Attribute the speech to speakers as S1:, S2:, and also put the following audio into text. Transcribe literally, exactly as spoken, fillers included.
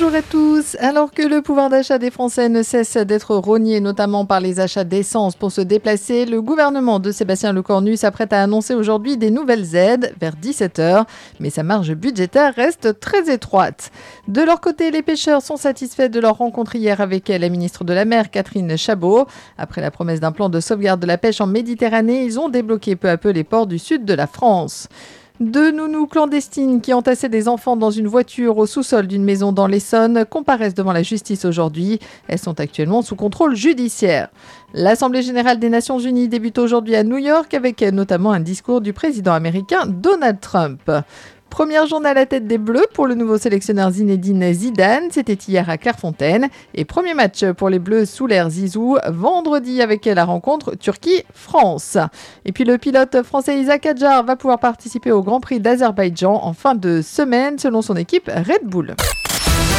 S1: Bonjour à tous. Alors que le pouvoir d'achat des Français ne cesse d'être rogné, notamment par les achats d'essence pour se déplacer, le gouvernement de Sébastien Lecornu s'apprête à annoncer aujourd'hui des nouvelles aides vers dix-sept heures. Mais sa marge budgétaire reste très étroite. De leur côté, les pêcheurs sont satisfaits de leur rencontre hier avec la ministre de la Mer, Catherine Chabot. Après la promesse d'un plan de sauvegarde de la pêche en Méditerranée, ils ont débloqué peu à peu les ports du sud de la France. Deux nounous clandestines qui entassaient des enfants dans une voiture au sous-sol d'une maison dans l'Essonne comparaissent devant la justice aujourd'hui. Elles sont actuellement sous contrôle judiciaire. L'Assemblée générale des Nations unies débute aujourd'hui à New York avec notamment un discours du président américain Donald Trump. Première journée à la tête des Bleus pour le nouveau sélectionneur Zinedine Zidane, c'était hier à Clairefontaine. Et premier match pour les Bleus sous l'ère Zizou, vendredi avec la rencontre Turquie-France. Et puis le pilote français Isaac Hadjar va pouvoir participer au Grand Prix d'Azerbaïdjan en fin de semaine selon son équipe Red Bull.